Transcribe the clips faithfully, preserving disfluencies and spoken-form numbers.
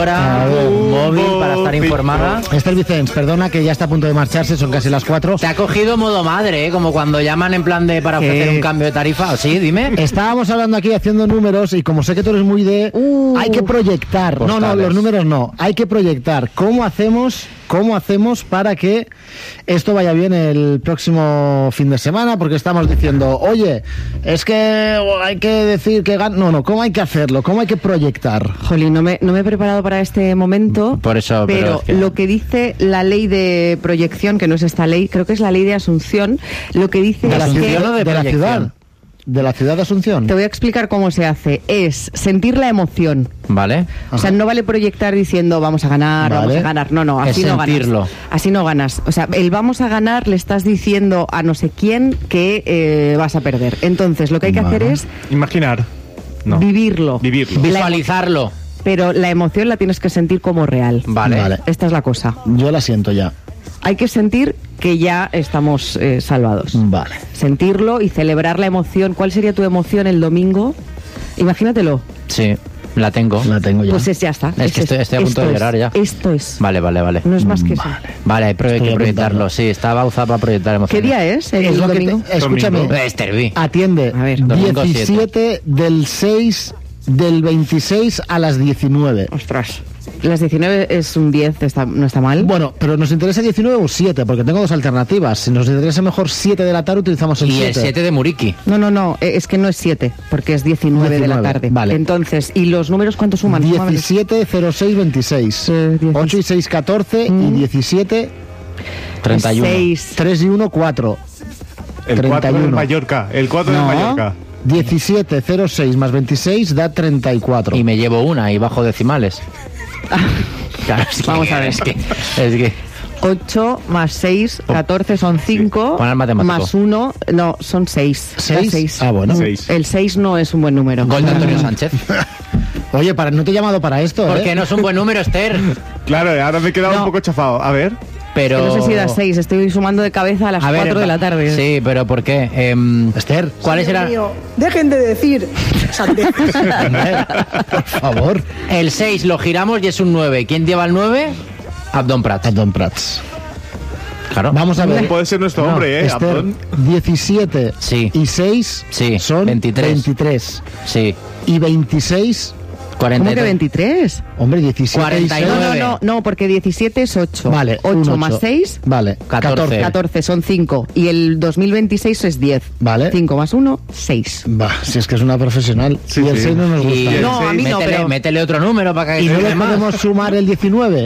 Ahora, móvil para estar informada. Esther Vicens, perdona que ya está a punto de marcharse, son casi las cuatro. Te ha cogido modo madre, ¿eh? Como cuando llaman en plan de para ofrecer ¿Qué? un cambio de tarifa. Sí, dime. Estábamos hablando aquí haciendo números y como sé que tú eres muy de... Uh, hay que proyectar. Postales. No, no, los números no. Hay que proyectar. ¿Cómo hacemos... ¿Cómo hacemos para que esto vaya bien el próximo fin de semana? Porque estamos diciendo, oye, es que hay que decir que gan... No, no, ¿cómo hay que hacerlo? ¿Cómo hay que proyectar? Jolín, no me, no me he preparado para este momento. Por eso, pero, pero es que... lo que dice la ley de proyección, que no es esta ley, creo que es la ley de Asunción, lo que dice ¿De es la que... ciudad o de, de la ciudad? ¿De la ciudad de Asunción? Te voy a explicar cómo se hace. Es sentir la emoción. Vale. O sea, no vale proyectar diciendo vamos a ganar, vale. vamos a ganar. No, no, así es no sentirlo. ganas. Así no ganas. O sea, el vamos a ganar le estás diciendo a no sé quién que eh, vas a perder. Entonces, lo que hay que vale. hacer es... Imaginar. No. Vivirlo. Vivirlo. Visualizarlo. Pero la emoción la tienes que sentir como real. Vale. vale. Esta es la cosa. Yo la siento ya. Hay que sentir que ya estamos eh, salvados. Vale. Sentirlo y celebrar la emoción. ¿Cuál sería tu emoción el domingo? Imagínatelo. Sí, la tengo. La tengo ya. Pues es, ya está. Es, es que estoy, estoy a punto de llorar es, ya. Esto es. Vale, vale, vale. No es más que eso. Vale, vale hay, pro- hay que proyectarlo. Sí, estaba usada para proyectar emociones. ¿Qué día es? ¿El es lo domingo? te, escúchame. Domingo. Esther V. Atiende. A ver. diecisiete del seis del veintiséis a las diecinueve. Ostras. Las diecinueve es un diez, está, no está mal. Bueno, pero nos interesa diecinueve o siete, porque tengo dos alternativas. Si nos interesa mejor siete de la tarde, utilizamos el y siete. el siete de Muriqui. No, no, no, es que no es siete, porque es diecinueve, diecinueve de la tarde. Vale. Entonces, ¿y los números cuántos suman? diecisiete cero seis veintiséis. Eh, ocho y seis, catorce mm. y diecisiete... treinta y uno. seis. tres y uno, cuatro. El cuatro de Mallorca. El cuatro no. de Mallorca. diecisiete cero seis más veintiséis da treinta y cuatro. Y me llevo una y bajo decimales. Claro, es que, vamos a ver. Es que, es que... ocho más seis, catorce son cinco. Pon al matemático. Más uno, no, son seis. ¿seis? Ah, bueno. seis. El seis no es un buen número. Gol de Antonio Sánchez. Oye, para, no te he llamado para esto, ¿eh? Porque no es un buen número, Esther. Claro, ahora me he quedado no. un poco chafado. A ver. Pero... Es que no sé si da seis, estoy sumando de cabeza a las a ver, cuatro de la tarde. Sí, pero ¿por qué? Eh, Esther. ¿Cuáles eran? Dejen de decir sandeces. Por favor. El seis lo giramos y es un nueve. ¿Quién lleva el nueve? Abdon Prats. Abdon Prats. Claro. Vamos a ver. Puede ser nuestro no, hombre, ¿eh? Esther, Abdon. diecisiete sí. y seis sí. son veintitrés. veintitrés. Sí. Y veintiséis... cuarenta y tres. ¿Cómo que veintitrés? Hombre, diecisiete cuarenta y nueve. No, no, no, no, porque diecisiete es ocho. Vale, ocho un más ocho. seis. Vale, catorce. catorce son cinco. Y el dos mil veintiséis es diez. Vale. cinco más uno, seis. Va, si es que es una profesional. Sí, y el sí. seis no nos gusta. Y No, a mí no, métele, pero- métele otro número para que ¿Y no se le vea más. podemos sumar el diecinueve?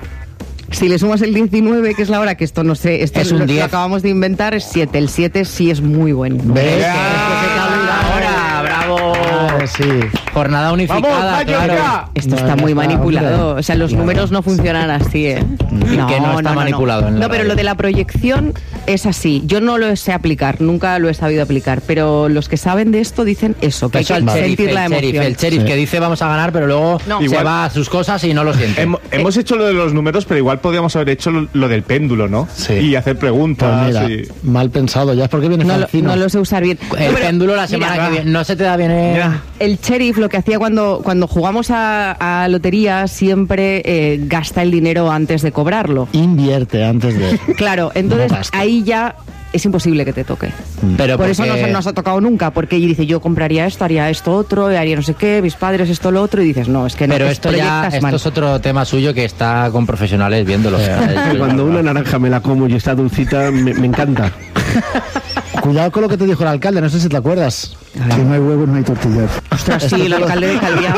Si le sumas el diecinueve, que es la hora que esto no sé, esto Es un lo, lo diez. acabamos de inventar, es siete. El siete sí es muy bueno. ¿Ves? Ahora, bravo. Ah, sí. Jornada unificada, ¡Vamos, claro. Mallorca! Esto No, está ya muy está, manipulado. hombre. O sea, los Claro. números no funcionan así, ¿eh? que no está manipulado en la No, pero radio. lo de la proyección es así. Yo no lo sé aplicar, nunca lo he sabido aplicar. Pero los que saben de esto dicen eso, que hay Eso que el sheriff, sentir el la sheriff, emoción. el sheriff Sí. que dice vamos a ganar, pero luego No. se Igual- va a sus cosas y no lo siente. Hem- hemos hecho lo de los números, pero igual podríamos haber hecho lo, lo del péndulo, ¿no? Sí. Y hacer preguntas. Pues mira, y- mal pensado. Ya es porque viene No, lo, Francino. no lo sé usar bien. El No, pero, péndulo la semana mira, que viene. No se te da bien. eh. Mira. El sheriff lo que hacía cuando, cuando jugamos a, a lotería siempre eh, gasta el dinero antes de cobrarlo. Invierte antes de... Claro, entonces No gasta. ahí ya es imposible que te toque. Pero Por eso porque- no se nos ha tocado nunca, porque ella dice yo compraría esto, haría esto otro, haría no sé qué, mis padres esto lo otro, y dices no, es que no, Pero te esto ya proyectas esto mal. es otro tema suyo que está con profesionales viéndolo. Cuando una naranja me la como y está dulcita, me, me encanta. Cuidado con lo que te dijo el alcalde, no sé si te acuerdas. Si no hay huevos, no hay tortillas. Ostras, sí, el alcalde de Calviá.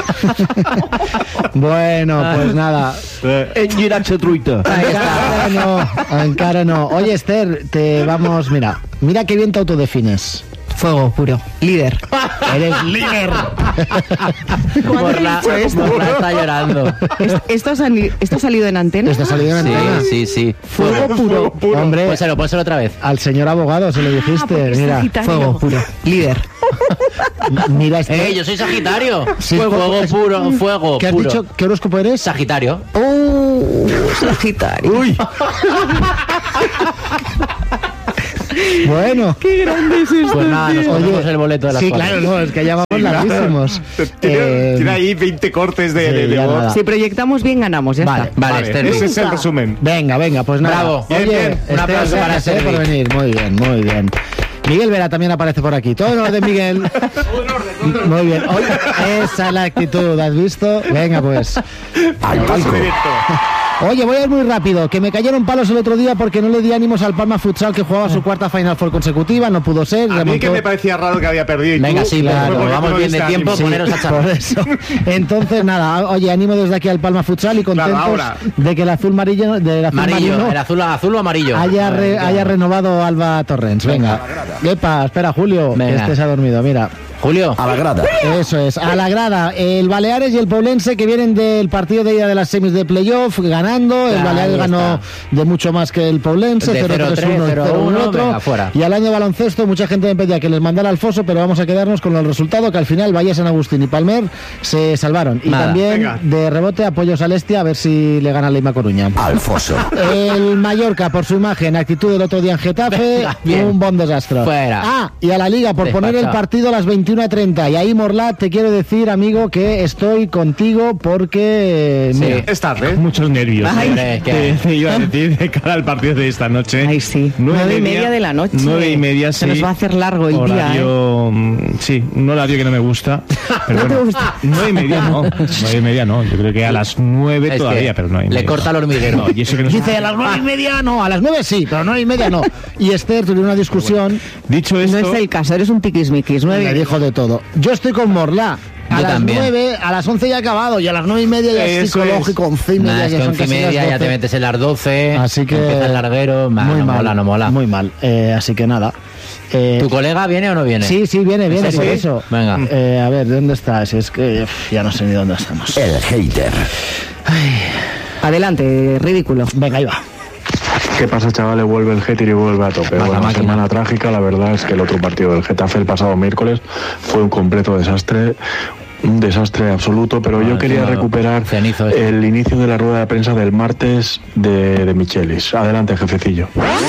Bueno, pues nada. En Girache Truita. Encara no, encara no. Oye, Esther, te vamos... Mira, mira qué bien te autodefines. Fuego puro. Líder. Eres líder. por la, dicho esto? por la está llorando. ¿Esto, esto, ha sali- ¿Esto ha salido en antena? Esto ha salido en Sí, antena. sí, sí. Fuego puro. Hombre, Pónselo, pónselo otra vez. al señor abogado se lo Ah, dijiste. porque es Mira, Sagitario. fuego puro. Líder. Mira, Esther. Eh, yo soy Sagitario. Sí, fuego, fuego- fuego puro, fuego ¿Qué has puro. dicho? ¿Qué horóscopo eres? Sagitario. Oh, Sagitario. Uy. Bueno. Qué grande es esto. Pues nada, nos cogemos el boleto de las Sí, fotos. claro, no, es que ya vamos Sí, claro. larguísimos. Tiene, Eh, tiene ahí veinte cortes de, sí, de, de ya voz. nada. Si proyectamos bien, ganamos, ya Vale, está. Vale, Vale, Esther. ese es el resumen. Venga, venga, pues nada. Bravo. Oye, Bien, bien. Un Esther, aplauso para gracias, eh, Servi. por venir. Muy bien, muy bien. Miguel Vera también aparece por aquí. Todo en orden, Miguel. Muy bien. Oye, esa es la actitud, ¿has visto? Venga, pues. Al palco. Oye, voy a ir muy rápido, que me cayeron palos el otro día porque no le di ánimos al Palma Futsal, que jugaba su cuarta Final Four consecutiva, no pudo ser. A mí remontó- que me parecía raro que había perdido. y Venga, tú- sí, claro, pero porque vamos tú no bien de diste tiempo, ánimo. poneros a por charlar. eso. Entonces, nada, oye, ánimo desde aquí al Palma Futsal y contentos Claro, ahora. de que el azul amarillo, del azul Amarillo, marino el azul, azul o amarillo. haya, re- haya renovado Alba Torrens. Venga. Epa, espera, Julio, que Venga. este se ha dormido, mira. Julio. A la grada. Eso es, a la grada. El Baleares y el Poblense que vienen del partido de ida de las semis de playoff ganando. El Ahí Baleares está. ganó de mucho más que el Poblense, De cero tres uno, cero cero uno uno, otro. venga, fuera. Y al año baloncesto, mucha gente me pedía que les mandara al foso, pero vamos a quedarnos con el resultado que al final Valle San Agustín y Palmer se salvaron. Y Nada. también Venga. de rebote apoyos al Estia a ver si le gana Leima Coruña. Al foso. El Mallorca, por su imagen, actitud del otro día en Getafe, Venga, bien. un buen desastre. Fuera. Ah, y a la Liga, por poner el Despachado. partido a las veintiuna a treinta. Y ahí, Morlat, te quiero decir, amigo, que estoy contigo porque... Sí. mira, Es tarde. Muchos nervios. Ay. Hombre, que- Te, te iba a decir de cara al partido de esta noche. Ay, sí. Nueve y media de la noche. Nueve y media, sí. Se nos va a hacer largo el día, horario, mm, Sí, un horario que no me gusta. Pero ¿No te bueno, gusta? Nueve y media no. Nueve y media no. Yo creo que a las nueve Es todavía, que pero no hay le corta el hormiguero. No, y eso que no dice a las nueve y media no, a las nueve sí, pero nueve y media no. Y Esther tuvo una discusión, Dicho No esto, es el caso, eres un tiquismiquis. Nueve me dijo de todo. Yo estoy con Morla. A Yo las también. nueve, a las once ya he acabado, y a las nueve y media ya es Eso psicológico, once y media, Nada, es ya que son once y casi las media ya doce. te metes en las doce. Así que... Empieza el larguero. Bah, muy no mal, mola, no mola. Muy mal. Eh, así que nada. Eh, ¿Tu colega viene o no viene? Sí, sí, viene, viene, serio? por Sí. eso. Venga. Eh, a ver, ¿de dónde estás? Es que uf, ya no sé ni dónde estamos. El hater. Adelante, ridículo. Venga, ahí va. ¿Qué pasa, chavales? Vuelve el Getafe y vuelve a tope. Mata Bueno, una máquina. semana trágica. La verdad es que el otro partido del Getafe el pasado miércoles fue un completo desastre. Un desastre absoluto, pero yo Bueno, quería encima, recuperar cenizo ese. el inicio de la rueda de prensa del martes de, de Michelis. Adelante, jefecillo.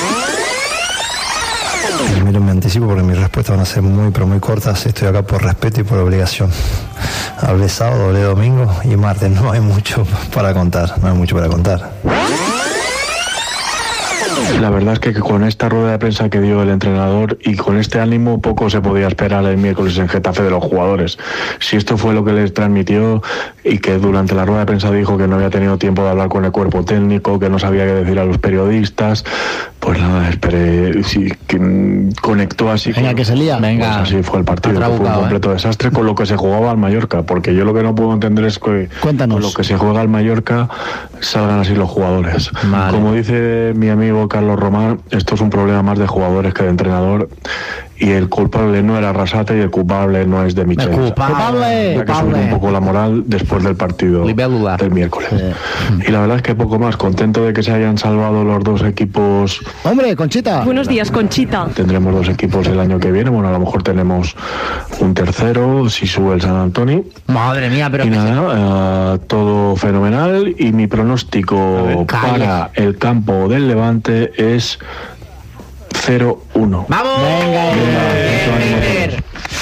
Miren, me anticipo porque mis respuestas van a ser muy, pero muy cortas. Estoy acá por respeto y por obligación. Hablé sábado, hablé domingo y martes. No hay mucho para contar, no hay mucho para contar. La verdad es que con esta rueda de prensa que dio el entrenador y con este ánimo poco se podía esperar el miércoles en Getafe de los jugadores. Si esto fue lo que les transmitió y que durante la rueda de prensa dijo que no había tenido tiempo de hablar con el cuerpo técnico, que no sabía qué decir a los periodistas, pues nada, esperé, sí, que mm, conectó así. Venga, con- que se lía. Venga. Pues así fue el partido, Ha que fue un trabucado, completo desastre con lo que se jugaba al Mallorca, porque yo lo que no puedo entender es que Cuéntanos. con lo que se juega al Mallorca salgan así los jugadores. Vale. Como dice mi amigo Carlos Román, esto es un problema más de jugadores que de entrenador, y el culpable no era Arrasate y el culpable no es de Michel. ¡Culpable! Hay que subir un poco la moral después del partido Libélula. del miércoles. Y la verdad es que poco más, contento de que se hayan salvado los dos equipos. Hombre, Conchita. Buenos días, Conchita. Tendremos dos equipos el año que viene, bueno, a lo mejor tenemos un tercero si sube el San Antonio. Madre mía, pero Y que nada, eh, todo fenomenal, y mi pronóstico ver, para el campo del Levante es cero uno. ¡Vamos! Venga, Bien.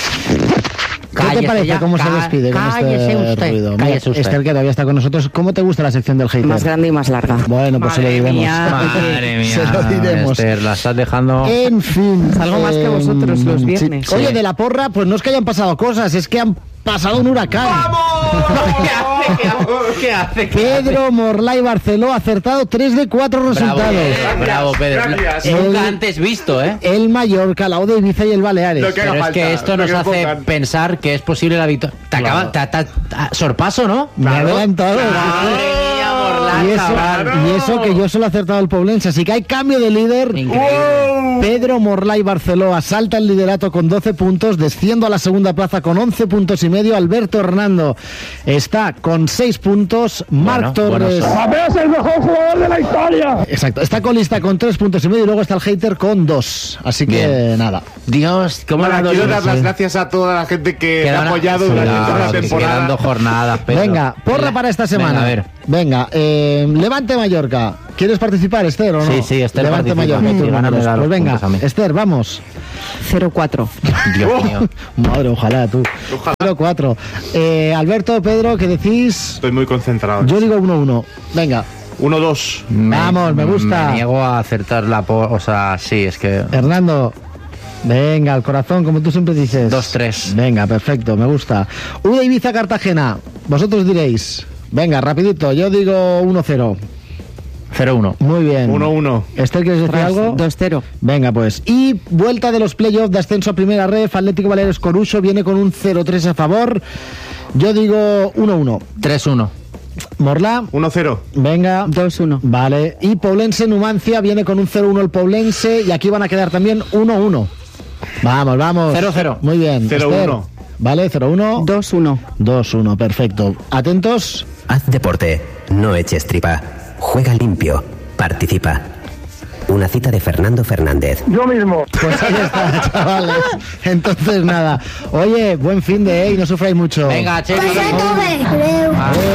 ¿Qué te Cállese parece ya, cómo se cá- despide con cállese este usted, ruido? Mira, cállese usted. Esther, que todavía está con nosotros. ¿Cómo te gusta la sección del hater? Más grande y más larga. Bueno, pues se lo Madre diremos. mía. Madre mía. Se lo diremos. Esther, la estás dejando... En fin. Salgo más que vosotros los sí. viernes. Oye, Sí. de la porra, pues no es que hayan pasado cosas, es que han pasado un huracán. ¿Qué hace? ¿Qué hace? ¿Qué hace? Pedro Morlay Barceló ha acertado tres de cuatro Bravo, resultados. bravo, Pedro. Gracias. Nunca El- antes visto, ¿eh? El Mallorca, la O de Ibiza y el Baleares. Lo que Pero haga es que falta, esto lo nos que hace pongan. pensar que es posible la victoria. Te acaba... Te, te- te- sorpaso, ¿no? Me ha adelantado. Madre mía, Morlán, Y eso, chaval. y eso que yo solo he acertado el Poblense, así que hay cambio de líder. Increíble. Pedro Morlay Barceló asalta el liderato con doce puntos, desciendo a la segunda plaza con once puntos y medio. Alberto Hernando está con seis puntos. Marc Bueno, Torres. buenos son. ¡Es el mejor jugador de la historia! Exacto, está colista con tres puntos y medio y luego está el hater con dos. Así que Bien. nada. Dios, ¿cómo Bueno, la quiero dos? dar las gracias a toda la gente que me ha Quedan- apoyado sí, durante claro, toda la que temporada. quedan dos jornadas, Pedro. Venga, porra para esta semana. Venga, a ver. Venga, eh, Levante Mallorca. ¿Quieres participar, Esther, o no? Sí, sí, Esther Levante participa. Mallorca. Sí, tus gáname números. los Pues venga, puntos a mí. Esther, vamos. cero cuatro. Dios mío. Madre, ojalá tú. cero cuatro. Eh, Alberto, Pedro, ¿qué decís? Estoy muy concentrado. Yo digo uno uno. Venga, uno dos. Vamos, me gusta. Me niego a acertar la... po- o sea, sí, es que... Hernando. Venga, al corazón, como tú siempre dices. dos tres. Venga, perfecto, me gusta. U D Ibiza Cartagena. Vosotros diréis. Venga, rapidito, yo digo uno cero. cero uno. Muy bien. uno uno. Esther, ¿quieres decir algo? dos cero. Venga, pues. Y vuelta de los playoffs de ascenso a primera ref. Atlético Baleares Coruso viene con un cero tres a favor. Yo digo uno uno. tres uno. Morla. uno cero. Venga. dos uno. Vale. Y Poblense Numancia viene con un cero uno el Poblense. Y aquí van a quedar también uno uno. Vamos, vamos. cero cero. Muy bien. cero uno. Esther. Vale, cero uno. dos uno. dos uno, perfecto. Atentos. Haz deporte, no eches tripa. Juega limpio, participa. Una cita de Fernando Fernández. Yo mismo. Pues ahí está, chavales. Entonces, nada. Oye, buen fin de, eh, y no sufráis mucho. Venga, che. Pues yo tuve.